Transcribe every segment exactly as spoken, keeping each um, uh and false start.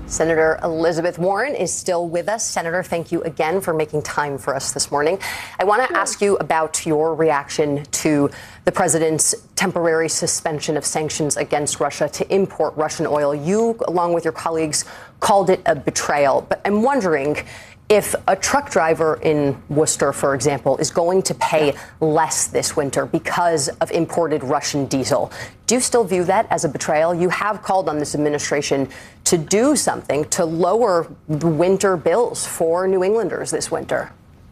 Senator Elizabeth Warren is still with us. Senator, thank you again for making time for us this morning. I want to ask you about your reaction to the president's temporary suspension of sanctions against Russia to import Russian oil. You, along with your colleagues, called it a betrayal. But I'm wondering if a truck driver in Worcester, for example, is going to pay less this winter because of imported Russian diesel. Do you still view that as a betrayal? You have called on this administration to do something to lower the winter bills for New Englanders this winter.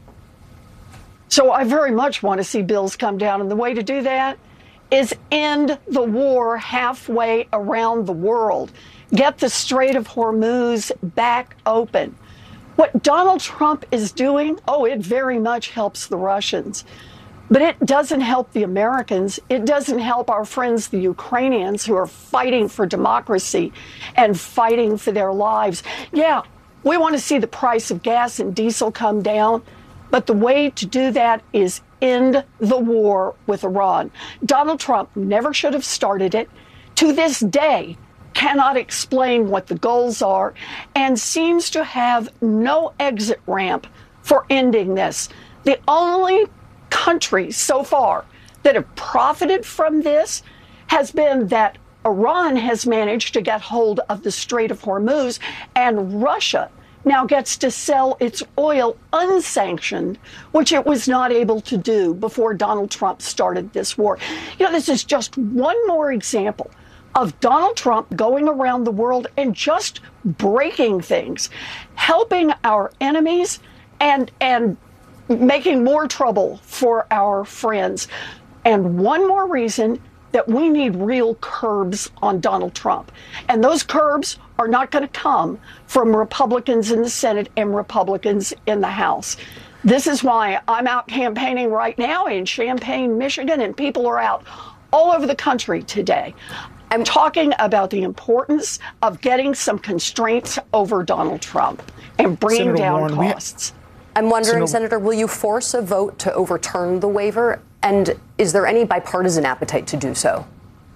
So I very much want to see bills come down. And the way to do that is end the war halfway around the world. Get the Strait of Hormuz back open. What Donald Trump is doing, oh, it very much helps the Russians. But it doesn't help the Americans. It doesn't help our friends, the Ukrainians, who are fighting for democracy and fighting for their lives. Yeah, we want to see the price of gas and diesel come down. But the way to do that is end the war with Iran. Donald Trump never should have started it. To this day, cannot explain what the goals are and seems to have no exit ramp for ending this. The only country so far that have profited from this has been that Iran has managed to get hold of the Strait of Hormuz, and Russia now gets to sell its oil unsanctioned, which it was not able to do before Donald Trump started this war. You know, this is just one more example of Donald Trump going around the world and just breaking things, helping our enemies and and making more trouble for our friends. And one more reason that we need real curbs on Donald Trump. And those curbs are not going to come from Republicans in the Senate and Republicans in the House. This is why I'm out campaigning right now in Champaign, Michigan, and people are out all over the country today. I'm talking about the importance of getting some constraints over Donald Trump and bringing Senator down Warren, costs. I'm wondering, Senator, Senator, will you force a vote to overturn the waiver? And is there any bipartisan appetite to do so?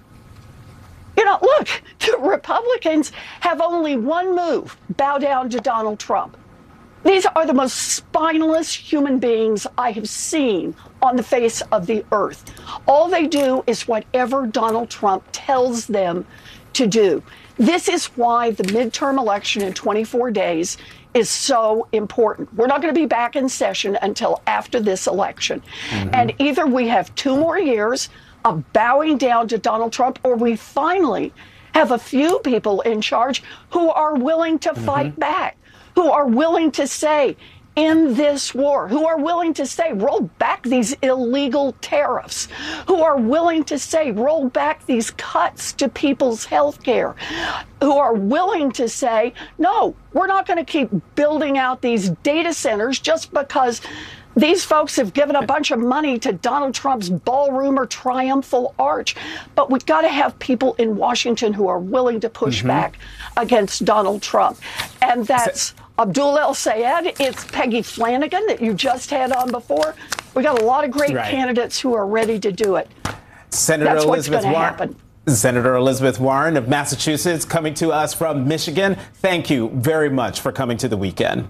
You know, look, the Republicans have only one move: bow down to Donald Trump. These are the most spineless human beings I have seen on the face of the earth. All they do is whatever Donald Trump tells them to do. This is why the midterm election in twenty-four days is so important. We're not going to be back in session until after this election. Mm-hmm. And either we have two more years of bowing down to Donald Trump, or we finally have a few people in charge who are willing to mm-hmm. fight back, who are willing to say, in this war, who are willing to say, roll back these illegal tariffs, who are willing to say, roll back these cuts to people's health care, who are willing to say, no, we're not going to keep building out these data centers just because these folks have given a bunch of money to Donald Trump's ballroom or triumphal arch. But we've got to have people in Washington who are willing to push mm-hmm. back against Donald Trump. And that's Abdul El-Sayed. It's Peggy Flanagan that you just had on before. We got a lot of great right. candidates who are ready to do it. Senator That's Elizabeth what's Warren. happen. Senator Elizabeth Warren of Massachusetts coming to us from Michigan. Thank you very much for coming to the weekend.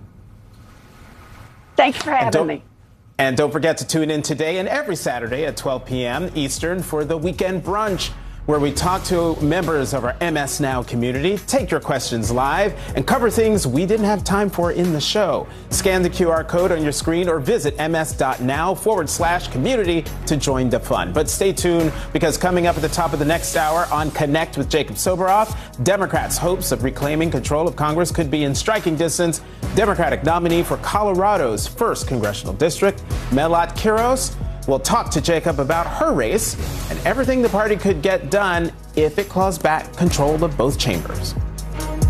Thank you for having me. And don't forget to tune in today and every Saturday at twelve p.m. Eastern for the Weekend Brunch, where we talk to members of our M S Now community, take your questions live, and cover things we didn't have time for in the show. Scan the Q R code on your screen or visit ms.now forward slash community to join the fun. But stay tuned, because coming up at the top of the next hour on Connect with Jacob Soboroff, Democrats' hopes of reclaiming control of Congress could be in striking distance. Democratic nominee for Colorado's first congressional district, Melat Quiros, we'll talk to Jacob about her race and everything the party could get done if it claws back control of both chambers.